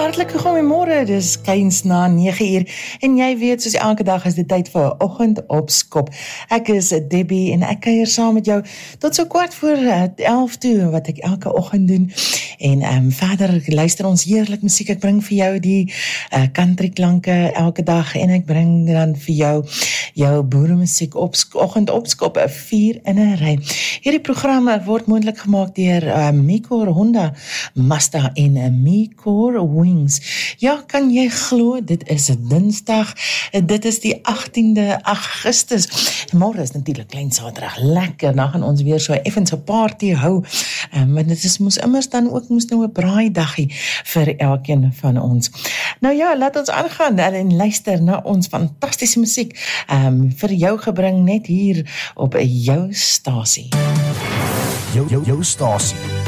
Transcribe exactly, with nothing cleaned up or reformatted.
Hartlike goeiemôre, dis kyns na nege uur en jy weet soos elke dag is dit tyd vir 'n oggend op skop. Ek is Debbie en ek kuier saam met jou tot so kwart voor elf toe wat ek elke oggend doen. En um, verder luister ons heerlik musiek. Ek bring vir jou die uh, country klanke elke dag en ek bring dan vir jou jou boeremusiek op oggend op skop, 'n vier in 'n ry. Hierdie programme word moontlik gemaak deur uh, Micor Honda, Mazda en uh, Micor Wings. Ja, kan jy glo, dit is 'n Dinsdag, dit is die agtiende Augustus. Môre is natuurlik klein Saterdag, lekker, dan gaan ons weer so effens 'n party hou. Um, want dit is moes immers dan ook moes nou 'n braaidaggie vir elkeen van ons. Nou ja, laat ons aangaan en luister na ons fantastiese musiek um, vir jou gebring net hier op jou stasie. Jou, jou, jou stasie,